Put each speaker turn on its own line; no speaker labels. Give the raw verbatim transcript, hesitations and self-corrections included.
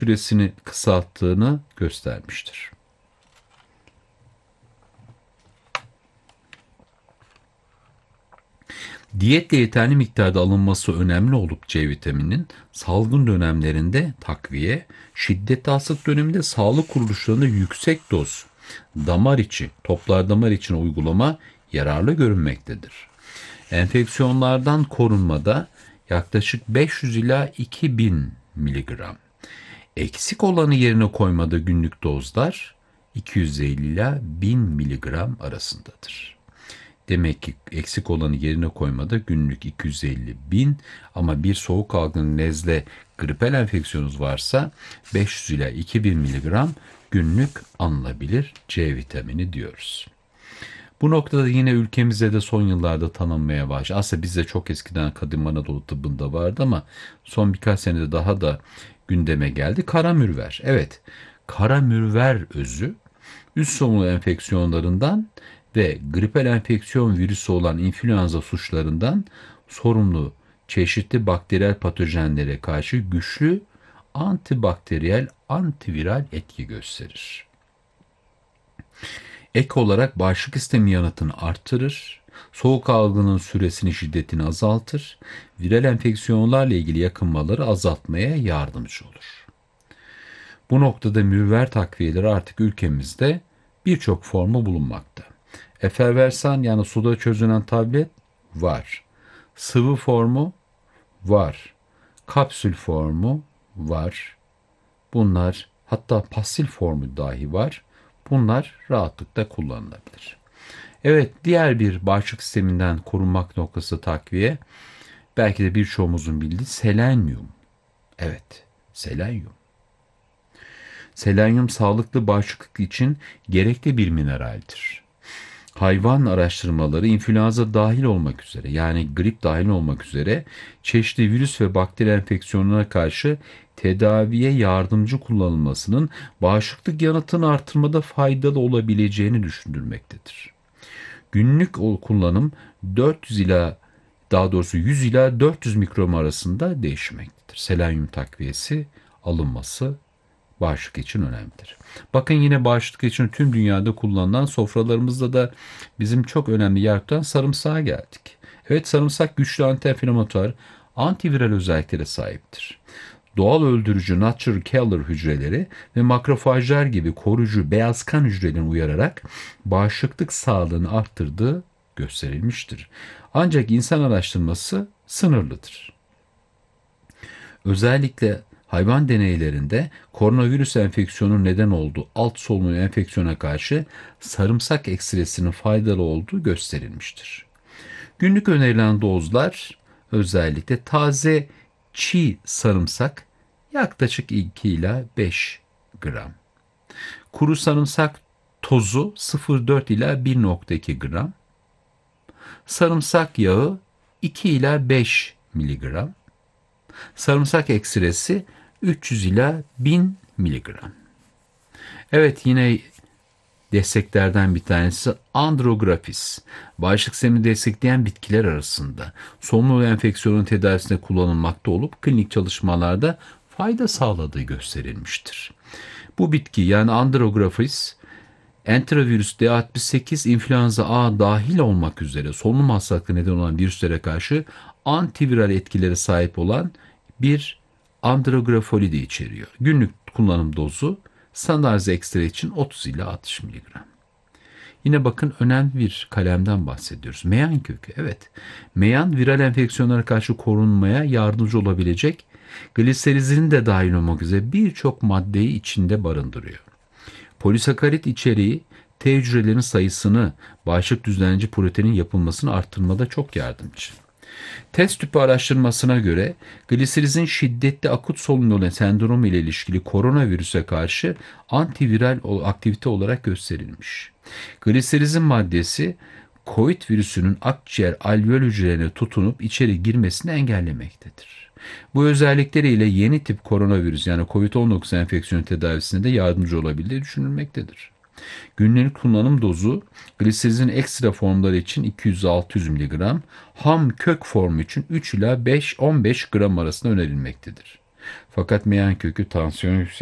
süresini kısalttığını göstermiştir. Diyetle yeterli miktarda alınması önemli olup C vitamininin salgın dönemlerinde takviye, şiddetli hastalık döneminde sağlık kuruluşlarında yüksek doz damar içi, toplar damar için uygulama yararlı görünmektedir. Enfeksiyonlardan korunmada yaklaşık beş yüz ila iki bin miligram. Eksik olanı yerine koymada günlük dozlar iki yüz elli ila bin miligram arasındadır. Demek ki eksik olanı yerine koymada günlük iki yüz elli bin, ama bir soğuk algın, nezle, gripel enfeksiyonunuz varsa beş yüz ila iki bin miligram günlük alınabilir C vitamini diyoruz. Bu noktada yine ülkemizde de son yıllarda tanınmaya başladı. Aslında bizde çok eskiden Kadim Anadolu tıbbında vardı ama son birkaç senede daha da gündeme geldi. Karamürver. Evet, karamürver özü üst solunum enfeksiyonlarından ve gripel enfeksiyon virüsü olan influenza suçlarından sorumlu çeşitli bakteriyel patojenlere karşı güçlü antibakteriyel, antiviral etki gösterir. Ek olarak bağışıklık sistemi yanıtını artırır, soğuk algının süresini, şiddetini azaltır, viral enfeksiyonlarla ilgili yakınmaları azaltmaya yardımcı olur. Bu noktada mürver takviyeleri artık ülkemizde birçok formu bulunmakta. Eferversan, yani suda çözünen tablet var. Sıvı formu var. Kapsül formu var. Bunlar, hatta pastil formu dahi var. Bunlar rahatlıkla kullanılabilir. Evet, diğer bir bağışıklık sisteminden korunmak noktası takviye, belki de birçoğumuzun bildiği selenyum. Evet, selenyum. Selenyum sağlıklı bağışıklık için gerekli bir mineraldir. Hayvan araştırmaları influenza dahil olmak üzere, yani grip dahil olmak üzere çeşitli virüs ve bakteri enfeksiyonlarına karşı tedaviye yardımcı kullanılmasının bağışıklık yanıtını artırmada faydalı olabileceğini düşündürmektedir. Günlük kullanım dört yüz ila daha doğrusu yüz ila dört yüz mikrogram arasında değişmektedir. Selenyum takviyesi alınması bağışıklık için önemlidir. Bakın, yine bağışıklık için tüm dünyada kullanılan, sofralarımızda da bizim çok önemli yer tutan sarımsağa geldik. Evet, sarımsak güçlü anti-enflamatuar, antiviral özelliklere sahiptir. Doğal öldürücü natural killer hücreleri ve makrofajlar gibi koruyucu beyaz kan hücrelerini uyararak bağışıklık sağlığını arttırdığı gösterilmiştir. Ancak insan araştırması sınırlıdır. Özellikle hayvan deneylerinde koronavirüs enfeksiyonu neden olduğu alt solunum enfeksiyona karşı sarımsak ekstresinin faydalı olduğu gösterilmiştir. Günlük önerilen dozlar, özellikle taze çiğ sarımsak yaklaşık iki ila beş gram. Kuru sarımsak tozu sıfır virgül dört ila bir nokta iki gram. Sarımsak yağı iki ila beş miligram. Sarımsak ekstresi üç yüz ila bin miligram. Evet, yine desteklerden bir tanesi Andrographis. Bağışıklık sistemini destekleyen bitkiler arasında solunum enfeksiyonun tedavisinde kullanılmakta olup klinik çalışmalarda fayda sağladığı gösterilmiştir. Bu bitki, yani Andrographis, enterovirüs D altmış sekiz, influenza A dahil olmak üzere solunum hastalıkları neden olan virüslere karşı antiviral etkilere sahip olan bir andrografolide içeriyor. Günlük kullanım dozu standart ekstra için otuz ila altmış miligram. Yine bakın, önemli bir kalemden bahsediyoruz. Meyan kökü. Evet. Meyan viral enfeksiyonlara karşı korunmaya yardımcı olabilecek, gliserizin de dahil olmak üzere birçok maddeyi içinde barındırıyor. Polisakarit içeriği T hücrelerin sayısını, bağışıklık düzenleyici proteinin yapılmasını arttırmada çok yardımcı. Test tüpü araştırmasına göre gliserizin şiddetli akut solunum sendromu ile ilişkili koronavirüse karşı antiviral aktivite olarak gösterilmiş. Gliserizin maddesi COVID virüsünün akciğer alveol hücrelerine tutunup içeri girmesini engellemektedir. Bu özellikleriyle yeni tip koronavirüs, yani kovid on dokuz enfeksiyonu tedavisinde de yardımcı olabildiği düşünülmektedir. Günlük kullanım dozu gliserizin ekstra formları için iki yüz altı yüz miligram, ham kök formu için üç ila beş on beş gram arasında önerilmektedir. Fakat meyan kökü tansiyon